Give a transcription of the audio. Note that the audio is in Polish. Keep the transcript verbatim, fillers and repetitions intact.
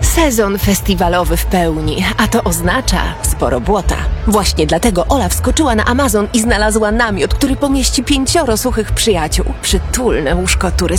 Sezon festiwalowy w pełni, a to oznacza sporo błota. Właśnie dlatego Ola wskoczyła na Amazon i znalazła namiot, który pomieści pięcioro suchych przyjaciół. Przytulne łóżko turystyczne.